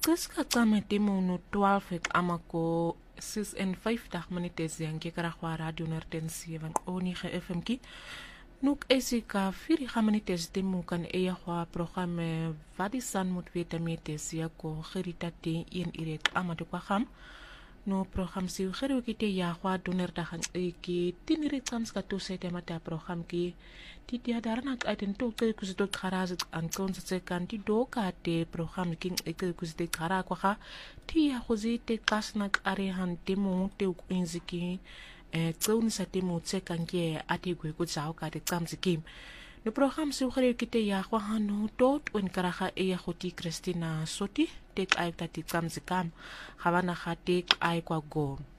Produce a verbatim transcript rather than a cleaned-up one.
Qiska qame temo no twaalf ek amako six and five dag minutes yanke karagwa radio nertensie van onige F M ki. Nuk esika vier minutes temo kan eya kwa programme vadisan moet weten metes ya ko geritate in irek amade kwa kham. No program si gero kite ya kwa donderdag ki tinire kans ka to sete mata program ki ti dia darana aiten to ke kusitot kharazet an konse kan ti do ka te program king ek kusitet khara kwa kha ti ya khozi te kasnak are han te mo te inziki eh tsouni sa te mo tse kan ke ati gwe ku tsao ka te tsamzikim. No program si gero kite ya kwa hanu tot un karaga e ya khoti Christina Soti tek ay tati tsamzikam khabana kha tek ay kwa go